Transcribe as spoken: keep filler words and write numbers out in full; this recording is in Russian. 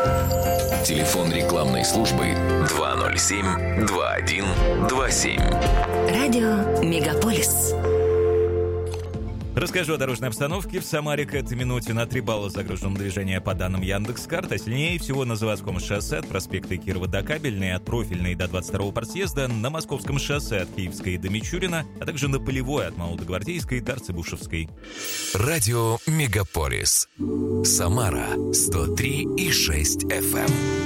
Телефон рекламной службы два ноль семь два один два семь. Радио Мегаполис. Расскажу о дорожной обстановке. В Самаре к этой минуте на три балла загружено движение по данным Яндекс.Карт, а сильнее всего на Заводском шоссе от проспекта Кирова до Кабельной, от Профильной до двадцать второго партсъезда, на Московском шоссе от Киевской до Мичурина, а также на Полевой от Молодогвардейской до Арцебушевской. Радио Мегаполис. Самара сто три и шесть эф эм.